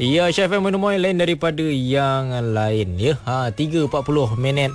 Ya, Chef FM menemui lain daripada yang lain ya. 3.40 minit.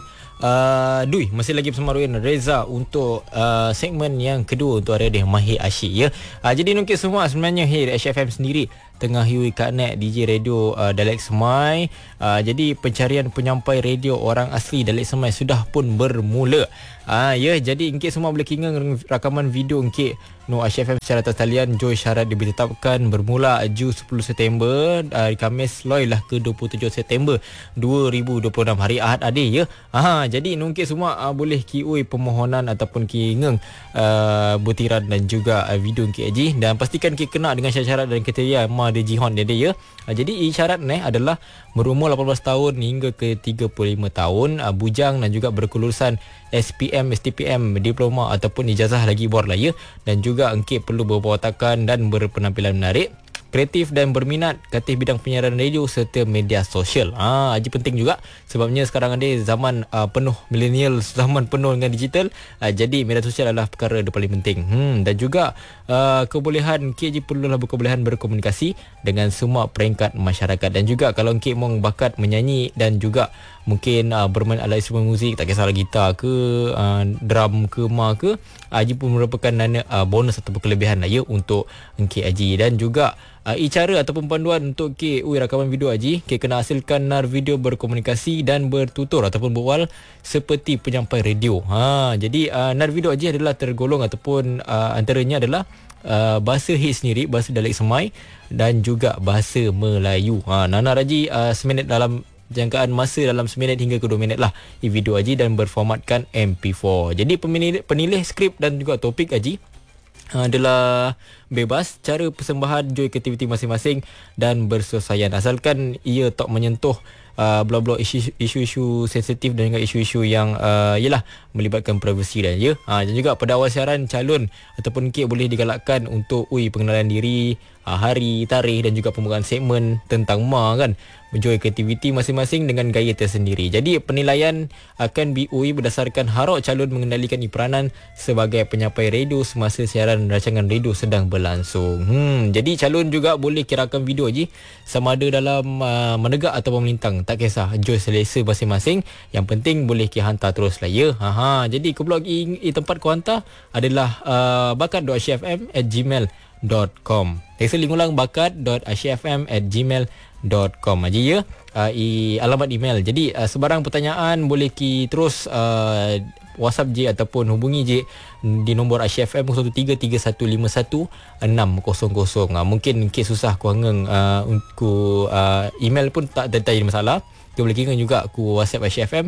Dui masih lagi bersama Ruin Reza untuk segmen yang kedua untuk hari ini, Mahir Asyik ya. Jadi mungkin semua sebenarnya HFM sendiri tengah hiui Kak Nek DJ radio Dialek Semai. Jadi pencarian penyampai radio orang asli Dialek Semai sudah pun bermula. Ya, jadi engkau semua boleh kinggang rakaman video engkau no HFM secara atas talian. Joy syarat ditetapkan bermula Ju 10 September hari Khamis loi lah ke 27 September 2026 hari Ahad ade ya. Jadi mungkin semua boleh kiui permohonan ataupun kingeng butiran dan juga video engkau aji, dan pastikan engkau kena dengan syarat dan kriteria de jihon dia ya. Jadi syarat ni adalah berumur 18 tahun hingga ke 35 tahun, bujang dan juga berkelulusan SPM, STPM, diploma ataupun ijazah lagi bor lah ya. Dan juga engkau perlu berwawakan dan berpenampilan menarik, kreatif dan berminat katih bidang penyiaran radio serta media sosial. Haji penting juga sebabnya sekarang ada zaman penuh millennial, zaman penuh dengan digital. Jadi media sosial adalah perkara yang paling penting. Dan juga kebolehan KJ perlulah berkebolehan berkomunikasi dengan semua peringkat masyarakat. Dan juga kalau engkau mau bakat menyanyi dan juga mungkin bermain alat instrumen muzik, tak kisahlah gitar ke drum ke ma ke, Haji pun merupakan bonus ataupun kelebihan lah ya untuk engkau Haji. Dan juga cara ataupun panduan untuk rakaman video Haji, kena hasilkan nar video berkomunikasi dan bertutur ataupun berwal seperti penyampai radio. Jadi nar video Haji adalah tergolong ataupun antaranya adalah bahasa hit sendiri, bahasa Dialek Semai dan juga bahasa Melayu. Nana Haji seminit dalam jangkaan masa dalam 1 minit hingga ke 2 minit lah video Haji dan berformatkan MP4. Jadi penilih skrip dan juga topik Haji adalah bebas. Cara persembahan joy aktiviti masing-masing dan bersesuaian asalkan ia tak menyentuh bla-bla isu-isu sensitif dan juga isu-isu yang yalah melibatkan privasi dan ya. Dan juga pada awal siaran calon ataupun kek boleh digalakkan untuk pengenalan diri, hari, tarikh dan juga pembukaan segmen tentang kan menjoy aktiviti masing-masing dengan gaya tersendiri. Jadi penilaian akan BUI berdasarkan harok calon mengendalikan peranan sebagai penyampai radio semasa siaran rancangan radio sedang berlangsung. Jadi calon juga boleh kirakan video je sama ada dalam menegak atau melintang, tak kisah, enjoy selesa masing-masing. Yang penting boleh hantar terus lah ya. Jadi ke blog tempat ku hantar adalah bakat.asyfm@gmail.com. Seling ulang bakat.asyfm@gmail.com aja ya. Alamat email. Jadi sebarang pertanyaan boleh terus WhatsApp je ataupun hubungi je di nombor ASY FM 0331516600. Mungkin susah ku hangeng email pun tak jadi masalah. Kita boleh kira juga ku WhatsApp ASY FM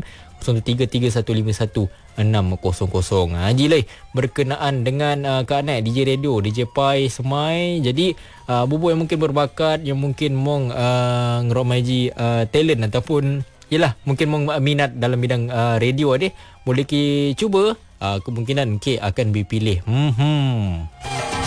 0331516600. Haji lai berkenaan dengan Kak Nek DJ radio, DJ Pai Semai. Jadi bubu yang mungkin berbakat, yang mungkin mong ngerok maji talent ataupun yalah mungkin mong minat dalam bidang radio boleh cuba, kemungkinan akan dipilih.